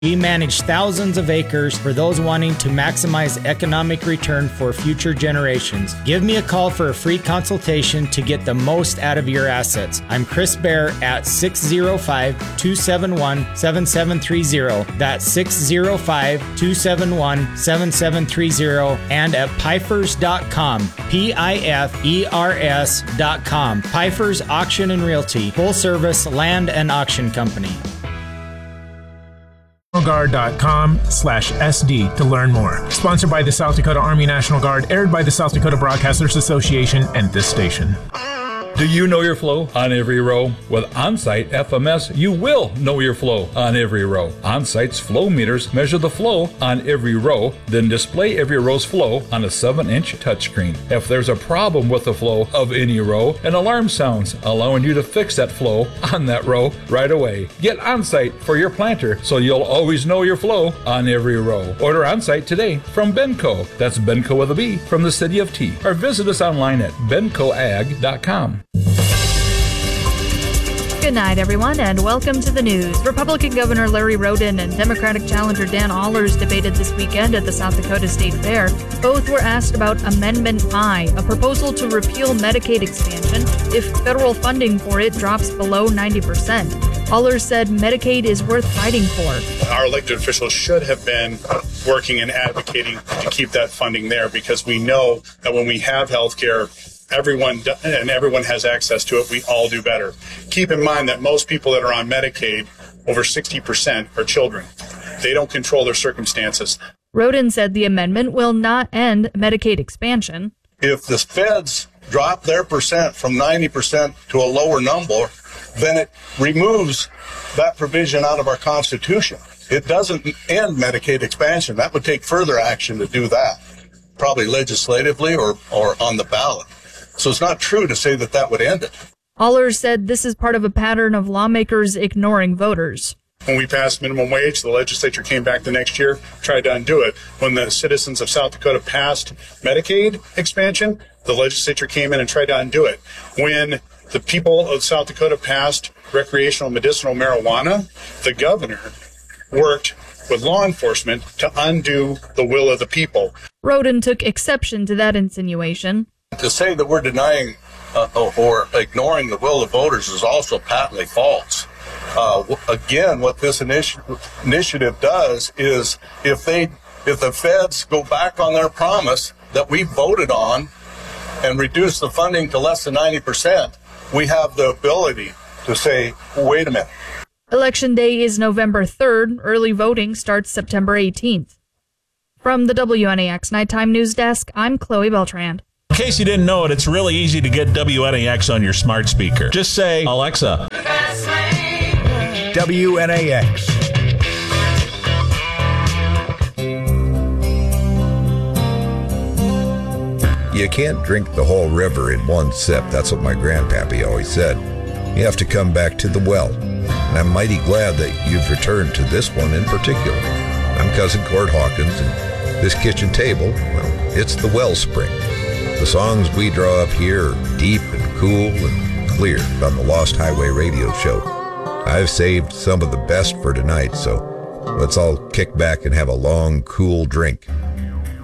We manage thousands of acres for those wanting to maximize economic return for future generations. Give me a call for a free consultation to get the most out of your assets. I'm Chris Bear at 605-271-7730. That's 605-271-7730 and at Pifers.com. Pifers.com. Pifers Auction and Realty. Full service land and auction company. NationalGuard.com/SD to learn more. Sponsored by the South Dakota Army National Guard, aired by the South Dakota Broadcasters Association and this station. Do you know your flow on every row? With OnSite FMS, you will know your flow on every row. OnSite's flow meters measure the flow on every row, then display every row's flow on a 7-inch touchscreen. If there's a problem with the flow of any row, an alarm sounds, allowing you to fix that flow on that row right away. Get OnSite for your planter so you'll always know your flow on every row. Order OnSite today from Benco. That's Benco with a B, from the city of T. Or visit us online at bencoag.com. Good night, everyone, and welcome to the news. Republican Governor Larry Roden and Democratic challenger Dan Allers debated this weekend at the South Dakota State Fair. Both were asked about Amendment I, a proposal to repeal Medicaid expansion if federal funding for it drops below 90%. Allers said Medicaid is worth fighting for. Our elected officials should have been working and advocating to keep that funding there, because we know that when we have health care, everyone has access to it, we all do better. Keep in mind that most people that are on Medicaid, over 60%, are children. They don't control their circumstances. Roden said the amendment will not end Medicaid expansion. If the feds drop their percent from 90% to a lower number, then it removes that provision out of our Constitution. It doesn't end Medicaid expansion. That would take further action to do that, probably legislatively or on the ballot. So it's not true to say that would end it. Allers said this is part of a pattern of lawmakers ignoring voters. When we passed minimum wage, the legislature came back the next year, tried to undo it. When the citizens of South Dakota passed Medicaid expansion, the legislature came in and tried to undo it. When the people of South Dakota passed recreational medicinal marijuana, the governor worked with law enforcement to undo the will of the people. Roden took exception to that insinuation. To say that we're denying or ignoring the will of voters is also patently false. Again, what this initiative does is if the feds go back on their promise that we voted on and reduce the funding to less than 90%, we have the ability to say, wait a minute. Election Day is November 3rd. Early voting starts September 18th. From the WNAX Nighttime News Desk, I'm Chloe Beltran. In case you didn't know it, it's really easy to get WNAX on your smart speaker. Just say, Alexa. WNAX. You can't drink the whole river in one sip. That's what my grandpappy always said. You have to come back to the well. And I'm mighty glad that you've returned to this one in particular. I'm Cousin Cord Hawkins, and this kitchen table, well, it's the wellspring. The songs we draw up here are deep and cool and clear on the Lost Highway radio show. I've saved some of the best for tonight, so let's all kick back and have a long, cool drink.